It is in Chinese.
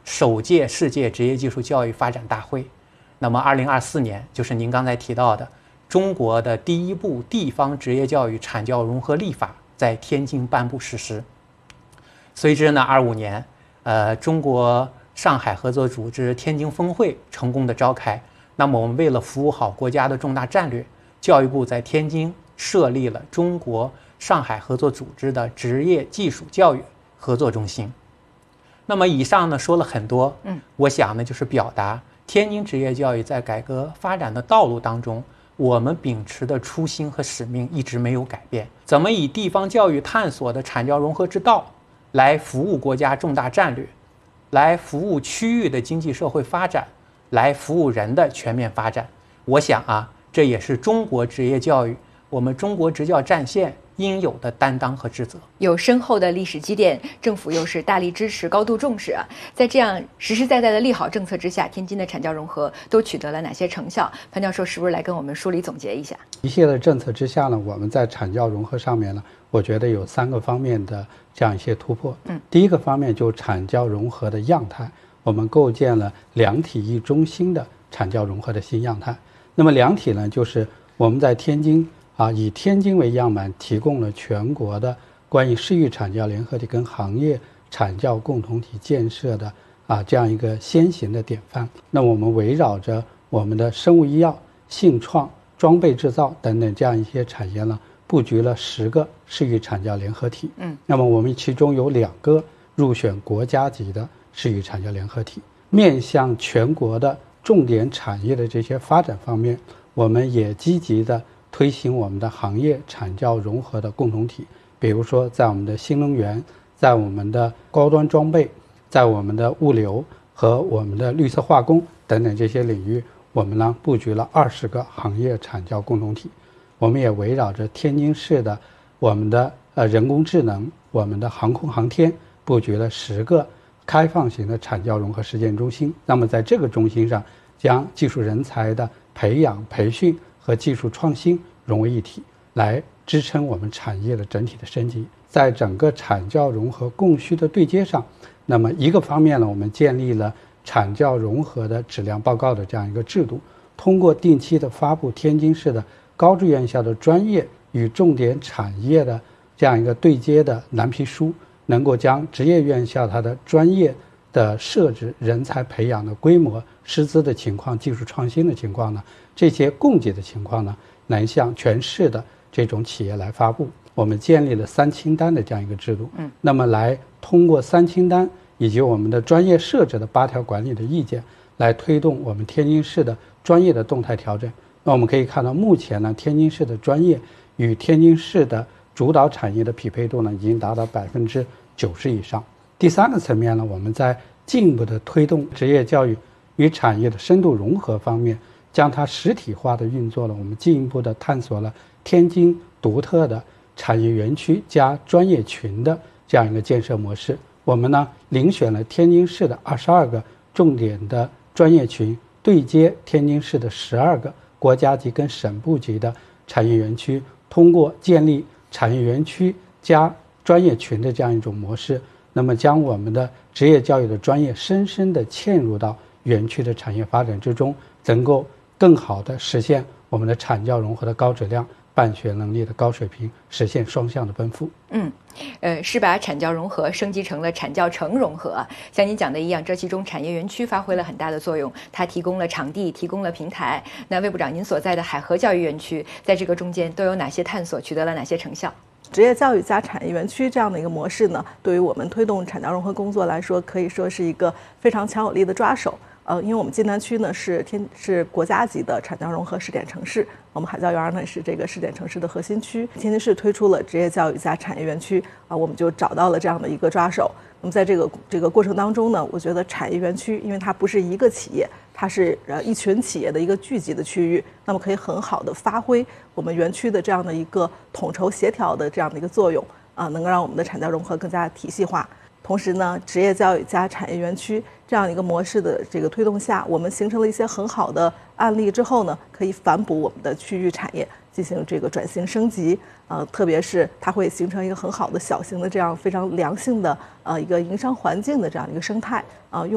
首届世界职业技术教育发展大会。那么2024年就是您刚才提到的中国的第一部地方职业教育产教融合立法在天津颁布实施。随之呢，25年，中国上海合作组织天津峰会成功的召开。那么我们为了服务好国家的重大战略，教育部在天津设立了中国上海合作组织的职业技术教育合作中心。那么以上呢说了很多，我想呢就是表达天津职业教育在改革发展的道路当中，我们秉持的初心和使命一直没有改变。怎么以地方教育探索的产教融合之道，来服务国家重大战略，来服务区域的经济社会发展，来服务人的全面发展。我想啊，这也是中国职业教育，我们中国职教战线应有的担当和职责。 有深厚的历史积淀，政府又是大力支持、高度重视啊，在这样实实在在的利好政策之下，天津的产教融合都取得了哪些成效？潘教授是不是来跟我们梳理总结一下？ 一系列政策之下呢，我们在产教融合上面呢，我觉得有3个方面的这样一些突破。第一个方面就产教融合的样态，我们构建了2体1中心的产教融合的新样态。那么2体呢，就是我们在天津以天津为样板，提供了全国的关于市域产教联合体跟行业产教共同体建设的这样一个先行的典范。那我们围绕着我们的生物医药、信创、装备制造等等这样一些产业呢，布局了10个市域产教联合体。那么我们其中有2个入选国家级的市域产教联合体。面向全国的重点产业的这些发展方面，我们也积极的推行我们的行业产教融合的共同体。比如说在我们的新能源，在我们的高端装备，在我们的物流和我们的绿色化工等等这些领域，我们呢布局了20个行业产教共同体。我们也围绕着天津市的我们的人工智能、我们的航空航天，布局了10个开放型的产教融合实践中心。那么在这个中心上，将技术人才的培养、培训和技术创新融为一体，来支撑我们产业的整体的升级。在整个产教融合供需的对接上，那么一个方面呢，我们建立了产教融合的质量报告的这样一个制度，通过定期的发布天津市的高职院校的专业与重点产业的这样一个对接的蓝皮书，能够将职业院校它的专业的设置、人才培养的规模、师资的情况、技术创新的情况呢，这些供给的情况呢，能向全市的这种企业来发布。我们建立了3清单的这样一个制度，那么来通过3清单以及我们的专业设置的8条管理的意见，来推动我们天津市的专业的动态调整。那我们可以看到，目前呢，天津市的专业与天津市的主导产业的匹配度呢，已经达到90%以上。第3个层面呢，我们在进一步的推动职业教育与产业的深度融合方面，将它实体化的运作了。我们进一步的探索了天津独特的产业园区加专业群的这样一个建设模式。我们呢，遴选了天津市的22个重点的专业群，对接天津市的12个国家级跟省部级的产业园区，通过建立产业园区加专业群的这样一种模式，那么将我们的职业教育的专业深深地嵌入到园区的产业发展之中，能够更好地实现我们的产教融合的高质量、办学能力的高水平，实现双向的奔赴。 是把产教融合升级成了产教城融合。像您讲的一样，这其中产业园区发挥了很大的作用，它提供了场地，提供了平台。那魏部长，您所在的海河教育园区在这个中间都有哪些探索，取得了哪些成效？ 职业教育加产业园区这样的一个模式呢，对于我们推动产教融合工作来说，可以说是一个非常强有力的抓手。因为我们晋南区呢是国家级的产教融合试点城市，我们海教园呢是这个试点城市的核心区。天津市推出了职业教育加产业园区我们就找到了这样的一个抓手。那么在这个过程当中呢，我觉得产业园区，因为它不是一个企业，它是一群企业的一个聚集的区域，那么可以很好的发挥我们园区的这样的一个统筹协调的这样的一个作用能够让我们的产教融合更加体系化。同时呢，职业教育加产业园区这样一个模式的这个推动下，我们形成了一些很好的案例之后呢，可以反哺我们的区域产业进行这个转型升级特别是它会形成一个很好的小型的这样非常良性的一个营商环境的这样一个生态用